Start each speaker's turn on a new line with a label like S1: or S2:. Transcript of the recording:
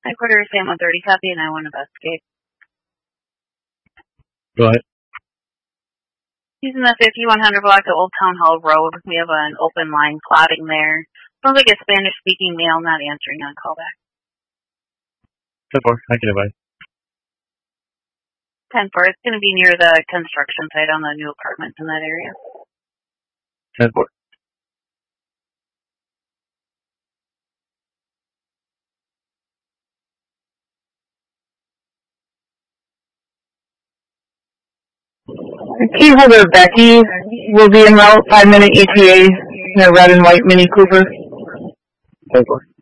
S1: Headquarters, Sam 130 copy, and I want to investigate.
S2: Go ahead.
S1: Using the 5100 block at Old Town Hall Road, we have an open line clotting there. Sounds like a Spanish-speaking male not answering on callback.
S2: 10-4, I can advise.
S1: 10-4, it's going to be near the construction site on the new apartments in that area.
S2: 10-4.
S3: Keyholder Becky will be en route, 5-minute ETA in a red and white Mini Cooper.
S2: 10-4.